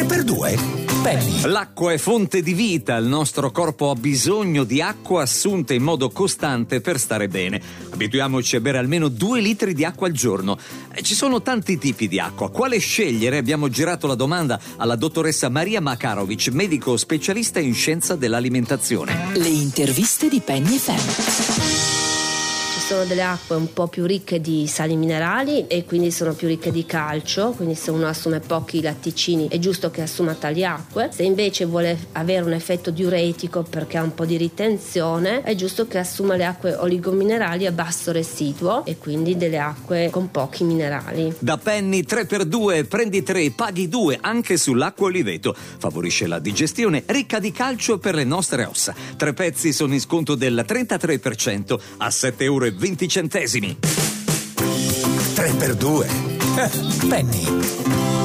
3x2 Penny. L'acqua è fonte di vita, il nostro corpo ha bisogno di acqua assunta in modo costante per stare bene. Abituiamoci a bere almeno 2 litri di acqua al giorno. Ci sono tanti tipi di acqua, quale scegliere? Abbiamo girato la domanda alla dottoressa Maria Makarovic, medico specialista in scienza dell'alimentazione. Le interviste di Penny FM. Ci sono delle acque un po' più ricche di sali minerali e quindi sono più ricche di calcio, quindi se uno assume pochi latticini è giusto che assuma tali acque. Se invece vuole avere un effetto diuretico perché ha un po' di ritenzione, è giusto che assuma le acque oligominerali a basso residuo e quindi delle acque con pochi minerali. Da Penny 3x2, prendi 3, paghi 2 anche sull'acqua Oliveto. Favorisce la digestione, ricca di calcio per le nostre ossa. 3 pezzi sono in sconto del 33% a €7,20. 3x2 Penny.